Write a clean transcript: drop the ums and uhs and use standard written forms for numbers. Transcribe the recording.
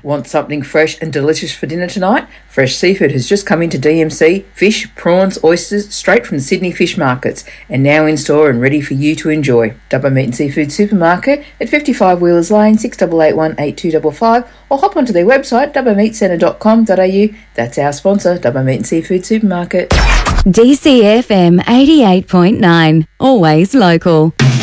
Want something fresh and delicious for dinner tonight? Fresh seafood has just come into DMC. Fish, prawns, oysters, straight from the Sydney fish markets, and now in store and ready for you to enjoy. Dubbo Meat and Seafood Supermarket at 55 Wheelers Lane, 6881 8255, or hop onto their website, dubbomeatcentre.com.au. That's our sponsor, Dubbo Meat and Seafood Supermarket. DCFM 88.9, always local.